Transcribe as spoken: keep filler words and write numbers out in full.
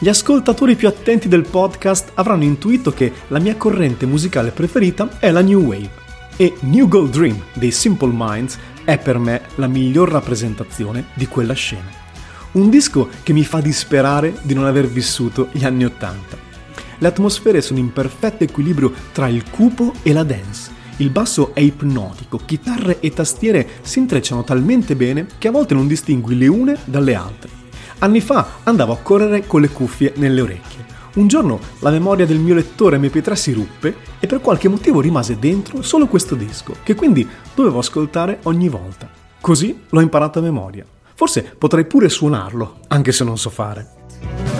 Gli ascoltatori più attenti del podcast avranno intuito che la mia corrente musicale preferita è la New Wave e New Gold Dream dei Simple Minds è per me la miglior rappresentazione di quella scena. Un disco che mi fa disperare di non aver vissuto gli anni Ottanta. Le atmosfere sono in perfetto equilibrio tra il cupo e la dance. Il basso è ipnotico, chitarre e tastiere si intrecciano talmente bene che a volte non distingui le une dalle altre. Anni fa andavo a correre con le cuffie nelle orecchie. Un giorno la memoria del mio lettore emme pi tre si ruppe e per qualche motivo rimase dentro solo questo disco, che quindi dovevo ascoltare ogni volta. Così l'ho imparato a memoria. Forse potrei pure suonarlo, anche se non so fare.